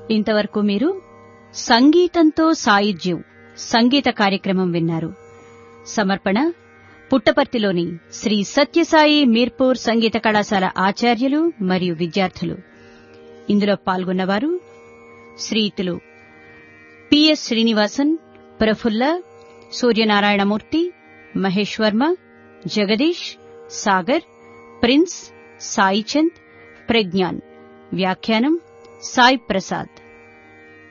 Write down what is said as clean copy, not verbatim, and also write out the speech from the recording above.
ఇంతవరకు మీరు సంగీతంతో సాయుజ్యం సంగీత కార్యక్రమం విన్నారు. సమర్పణ పుట్టపర్తిలోని శ్రీ సత్యసాయి మీర్పూర్ సంగీత కళాశాల ఆచార్యులు మరియు విద్యార్థులు. ఇందులో పాల్గొన్నవారు శ్రీయుతులు పిఎస్ శ్రీనివాసన్, ప్రఫుల్ల, సూర్యనారాయణమూర్తి, మహేష్ వర్మ, జగదీష్, సాగర్, ప్రిన్స్, సాయిచంద్, ప్రజ్ఞాన్. వ్యాఖ్యానం సాయి ప్రసాద్.